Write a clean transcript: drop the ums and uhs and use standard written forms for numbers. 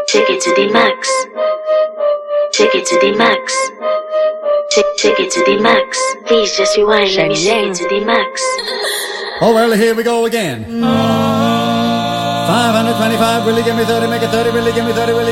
Take it to the max. Take it to the max. Take it to the max. Please just rewind. Let me take it to the max. Oh, well, here we go again. 525, will you give me 30, make it 30, will you give me 30, will you